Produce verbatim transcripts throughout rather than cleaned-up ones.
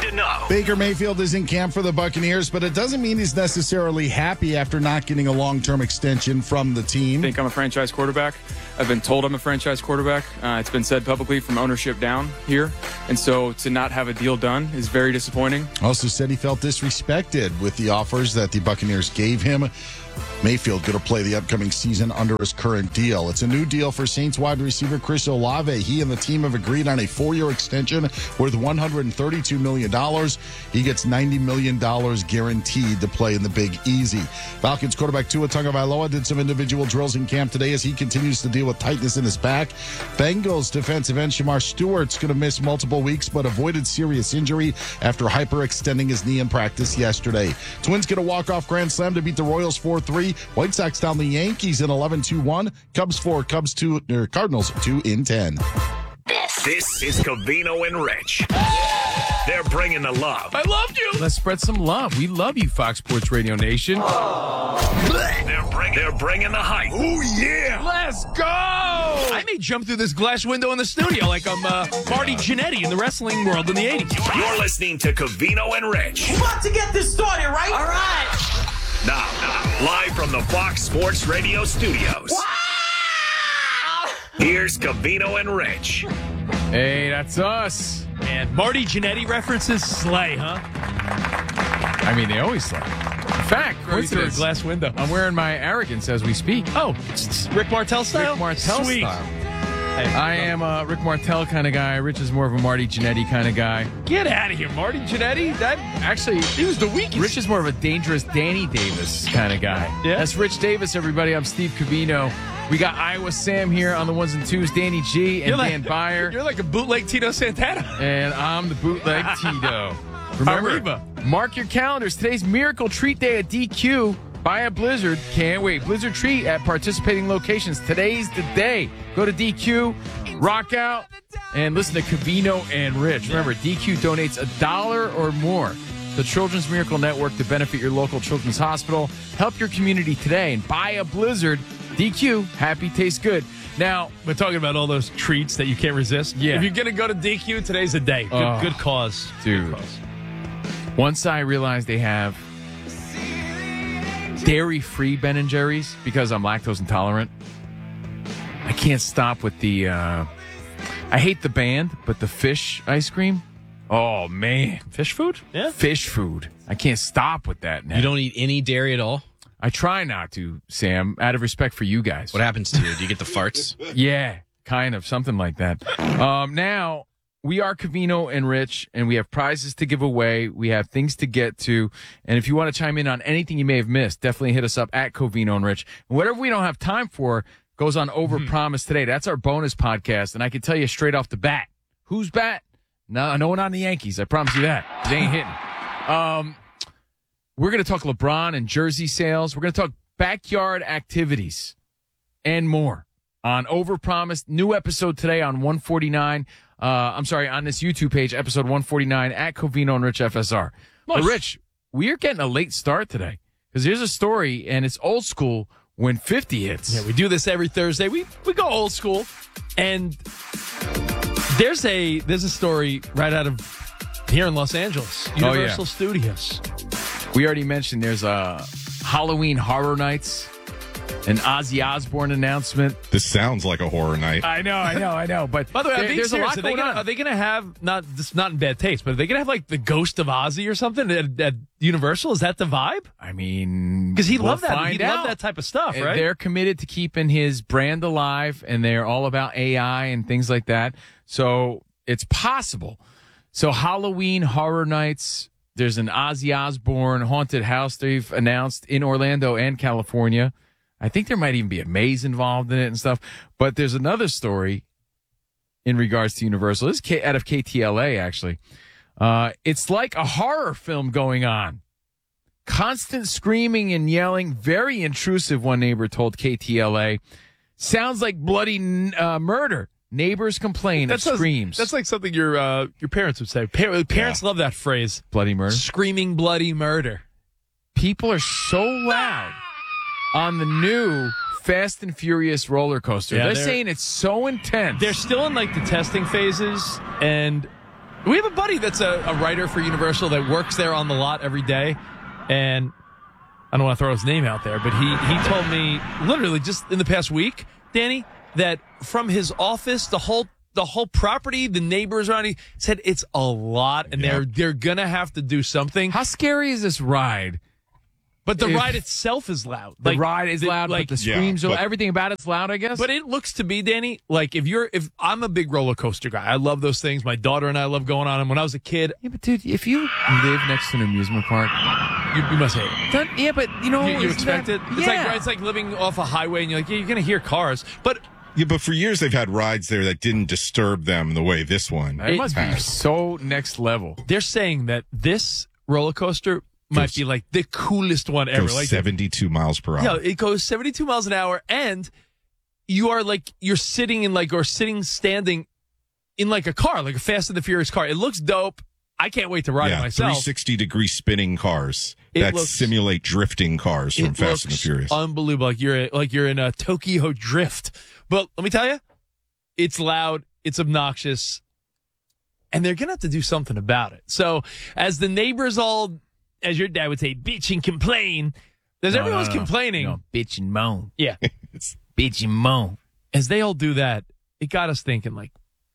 to know. Baker Mayfield is in camp for the Buccaneers, but it doesn't mean he's necessarily happy after not getting a long-term extension from the team. I think I'm a franchise quarterback. I've been told I'm a franchise quarterback. Uh, it's been said publicly from ownership down here. And so to not have a deal done is very disappointing. Also said he felt disrespected with the offers that the Buccaneers gave him. Mayfield going to play the upcoming season under his current deal. It's a new deal for Saints wide receiver Chris Olave. He and the team have agreed on a four-year extension worth one hundred thirty-two million dollars. He gets ninety million dollars guaranteed to play in the Big Easy. Falcons quarterback Tua Tagovailoa did some individual drills in camp today as he continues to deal with tightness in his back. Bengals defensive end Shamar Stewart's going to miss multiple weeks but avoided serious injury after hyperextending his knee in practice yesterday. Twins get a walk-off grand slam to beat the Royals four three. White Sox down the Yankees in eleven two one. Cubs four, Cubs two, er, Cardinals two in ten. This is Covino and Rich. They're bringing the love. I loved you. Let's spread some love. We love you, Fox Sports Radio Nation. They're bringing, they're bringing the hype. Oh, yeah. Let's go. I may jump through this glass window in the studio like I'm uh, Marty Jannetty in the wrestling world in the eighties. You're listening to Covino and Rich. We're about to get this started, right? All right. Now, now, live from the Fox Sports Radio studios. Wow! Here's Covino and Rich. Hey, that's us. And Marty Jannetty references slay, huh? I mean, they always slay. In fact, Through a coincidence, glass window. I'm wearing my arrogance as we speak. Oh, it's Rick Martel style? Rick Martel Sweet. style. I am a Rick Martel kind of guy. Rich is more of a Marty Jannetty kind of guy. Get out of here, Marty Jannetty. That Actually, he was the weakest. Rich is more of a dangerous Danny Davis kind of guy. Yeah? That's Rich Davis, everybody. I'm Steve Covino. We got Iowa Sam here on the ones and twos, Danny G and You're like- Dan Byer. You're like a bootleg Tito Santana. And I'm the bootleg Tito. Remember, Arriba. mark your calendars. Today's Miracle Treat Day at D Q. Buy a Blizzard. Can't wait. Blizzard Treat at participating locations. Today's the day. Go to D Q, rock out, and listen to Covino and Rich. Remember, D Q donates a dollar or more to the Children's Miracle Network to benefit your local children's hospital. Help your community today and buy a Blizzard. D Q, happy tastes good. Now, We're talking about all those treats that you can't resist. Yeah. If you're going to go to D Q, today's the day. Good, Oh, good cause. dude. Good cause. Once I realized they have dairy-free Ben and Jerry's because I'm lactose intolerant, I can't stop with the, uh, I hate the band, but the fish ice cream, oh, man. Fish food? Yeah. Fish food. I can't stop with that now. You don't eat any dairy at all? I try not to, Sam, out of respect for you guys. What happens to you? Do you get the farts? Yeah, kind of, something like that. Um, now, we are Covino and Rich, and we have prizes to give away. We have things to get to. And if you want to chime in on anything you may have missed, definitely hit us up at Covino and Rich. And whatever we don't have time for goes on Overpromise today. That's our bonus podcast. And I can tell you straight off the bat, who's bat? No, no one on the Yankees. I promise you that. They ain't hitting. Um, we're going to talk LeBron and jersey sales. We're going to talk backyard activities and more on Overpromise. New episode today on one forty-nine. Uh, I'm sorry, on this YouTube page, episode one forty-nine at Covino and Rich F S R. Nice. But Rich, we are getting a late start today because here's a story, and it's old school when fifty hits. Yeah, we do this every Thursday. We we go old school, and there's a there's a story right out of here in Los Angeles, Universal Oh, yeah. Studios. We already mentioned there's a Halloween Horror Nights, an Ozzy Osbourne announcement. This sounds like a horror night. I know, I know, I know. But By the way, I'm there- being there's serious. a lot Are they, going gonna, on. are they gonna have not this not in bad taste, but are they gonna have like the ghost of Ozzy or something at, at Universal? Is that the vibe? I mean, Because he we'll loved that. find He out. loved that type of stuff, And right? They're committed to keeping his brand alive, and they're all about A I and things like that. So it's possible. So Halloween Horror Nights, there's an Ozzy Osbourne haunted house they've announced in Orlando and California. I think there might even be a maze involved in it and stuff. But there's another story in regards to Universal. This is K- out of K T L A, actually. Uh, it's like a horror film going on. Constant screaming and yelling, very intrusive, one neighbor told K T L A. Sounds like bloody uh, murder. Neighbors complain of sounds- screams. That's like something your uh, your parents would say. Pa- parents love that phrase. bloody murder. Screaming bloody murder. People are so loud on the new Fast and Furious roller coaster. Yeah, they're, they're- saying it's so intense. They're still in like the testing phases, and We have a buddy that's a, a writer for Universal that works there on the lot every day, and I don't want to throw his name out there, but he, he told me literally just in the past week, Danny, that from his office, the whole the whole property, the neighbors around, he said it's a lot, and Yeah. they're they're gonna have to do something. How scary is this ride? But the if- ride itself is loud. The Like, ride is the- loud, like, but the Yeah, screams, are but- everything about it's loud, I guess. But it looks to be, Danny, like if you're, if I'm a big roller coaster guy, I love those things. My daughter and I love going on them. When I was a kid, yeah, but dude, if you live next to an amusement park, you, you must hate it. don't, yeah, but you know, You, you isn't expect that- it? It's yeah. like it's like living off a highway, and you're like, yeah, you're gonna hear cars, but Yeah, but for years they've had rides there that didn't disturb them the way this one It must be has. so next level. they're saying that this roller coaster might Goes- be like the coolest one ever. Goes Like, seventy-two miles per hour. yeah, it goes seventy-two miles an hour, and you are like you're sitting in like or sitting standing in like a car, like a Fast and the Furious car. It looks dope. I can't wait to ride it yeah, myself. three sixty degree spinning cars It that looks- simulate drifting cars from It Fast and the looks Furious. unbelievable. Like you're like you're in a Tokyo Drift. But let me tell you, it's loud, it's obnoxious, and they're gonna have to do something about it. So as the neighbors all, as your dad would say, bitch and complain, as No, everyone's no, no. complaining, No, bitch and moan, yeah, bitch and moan. as they all do that, it got us thinking, like,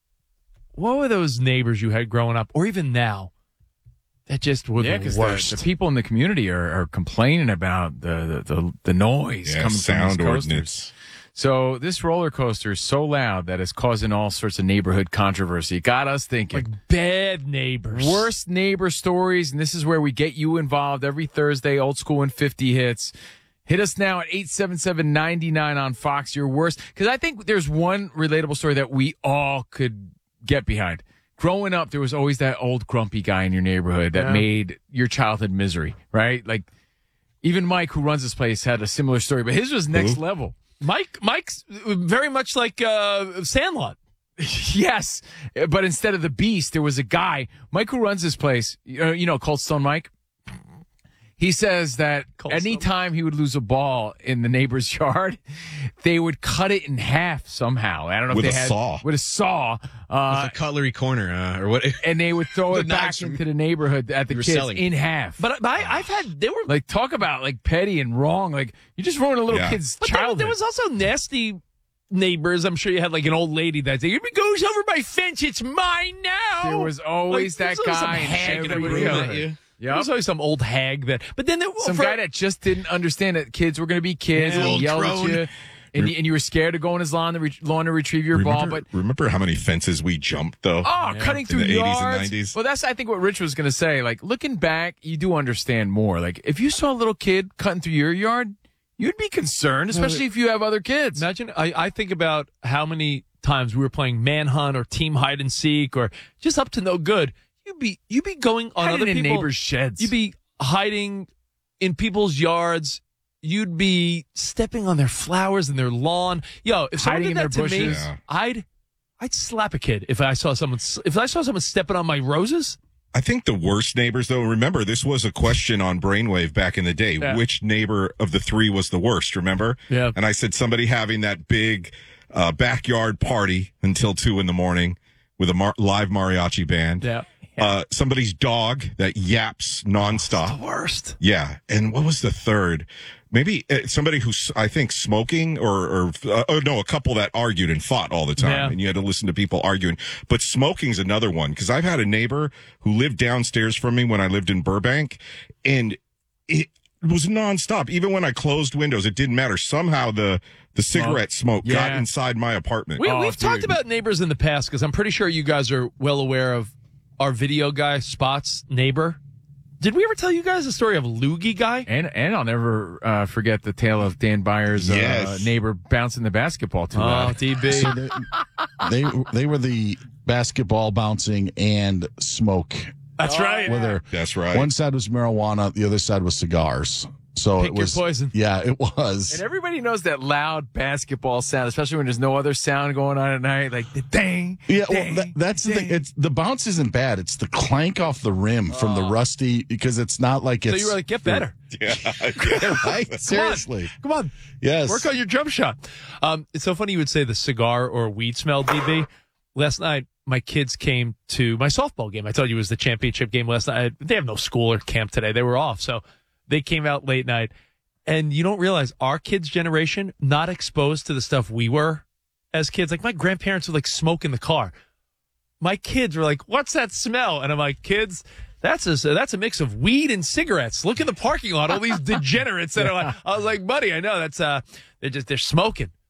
what were those neighbors you had growing up, or even now, that just were Yeah, the because worst? the, the people in the community are, are complaining about the the, the, the noise yeah, coming sound from these coasters. ordinance. So this roller coaster is so loud that it's causing all sorts of neighborhood controversy. It got us thinking. Like bad neighbors. Worst neighbor stories, and this is where we get you involved every Thursday. Old School and fifty hits. Hit us now at eight seven seven, nine nine on Fox. Your worst, because I think there's one relatable story that we all could get behind. Growing up, there was always that old grumpy guy in your neighborhood that Yeah. made your childhood misery, right? Like even Mike, who runs this place, had a similar story, but his was next Who? level. Mike, Mike's very much like uh, Sandlot. Yes, but instead of the beast, there was a guy, Mike, who runs this place. You know, you know Cold Stone Mike. He says that Cold Stone. anytime he would lose a ball in the neighbor's yard, they would cut it in half somehow. I don't know With if they a had saw. with a saw, uh, the cutlery corner, uh, or what? and they would throw The it back knives from- into the neighborhood at the you were kids selling. in half. But, but I, I've had, they were, like talk about like petty and wrong. Like you just ruined a little Yeah. kid's but there, childhood. there was also nasty neighbors. I'm sure you had like an old lady that said, if it goes over my fence, it's mine now. There was always Like, that there's always some guy in hag every that would neighborhood. at you. Yep. There's always some old hag that, but then there Some for- guy that just didn't understand that kids were going to be kids Yeah. and Old yelled at crone. you, and, you, and you were scared to go on his lawn to, re- lawn to retrieve your remember, ball. But remember how many fences we jumped, though? oh, cutting In through the eighties and yards. nineties. Well, that's I think what Rich was going to say. Like looking back, you do understand more. Like if you saw a little kid cutting through your yard, you'd be concerned, especially if you have other kids. Imagine, I, I think about how many times we were playing manhunt or team hide and seek or just up to no good. You'd be, you'd be going on Hiding other in people. neighbors' sheds. You'd be hiding in people's yards. You'd be stepping on their flowers and their lawn. Yo, if someone Hiding did in that their to me, bushes. Yeah. I'd, I'd slap a kid if I saw someone, if I saw someone stepping on my roses. I think the worst neighbors, though, remember, this was a question on Brainwave back in the day. Yeah. Which neighbor of the three was the worst, remember? Yeah. And I said somebody having that big uh, backyard party until two in the morning with a mar- live mariachi band. Yeah. Uh, somebody's dog that yaps nonstop. Worst. Yeah. And what was the third? Maybe uh, somebody who's, I think, smoking or, or uh, oh, no, a couple that argued and fought all the time. Yeah. And you had to listen to people arguing. But smoking's another one because I've had a neighbor who lived downstairs from me when I lived in Burbank, and it was nonstop. Even when I closed windows, it didn't matter. Somehow the, the cigarette smoke got Yeah. inside my apartment. We, Oh, we've dude. talked about neighbors in the past because I'm pretty sure you guys are well aware of our video guy, Spot's neighbor. Did we ever tell you guys the story of Loogie Guy? And and I'll never uh, forget the tale of Dan Byers' uh, Yes. neighbor bouncing the basketball too Oh, loud. D B. So they, they they were the basketball bouncing and smoke. That's right. Whether That's right. one side was marijuana, the other side was cigars. So Pick it your was poison. Yeah, it was. And everybody knows that loud basketball sound, especially when there's no other sound going on at night, like the dang. Yeah, well, dang, that, that's the thing. dang. It's the bounce isn't bad. It's the clank off the rim from the rusty because it's not like So it's. you were like, get better. yeah. Yeah, right? Seriously. Come on. Yes. Work on your jump shot. Um, it's so funny you would say the cigar or weed smell, D B. Last night, my kids came to my softball game. I told you it was the championship game last night. They have no school or camp today. They were off. So they came out late night. And you don't realize our kids' generation, not exposed to the stuff we were as kids. Like, my grandparents would, like, smoke in the car. My kids were like, what's that smell? And I'm like, kids, that's a, that's a mix of weed and cigarettes. Look in the parking lot, all these degenerates that are like, I was like, buddy, I know that's, uh, they're just, they're smoking.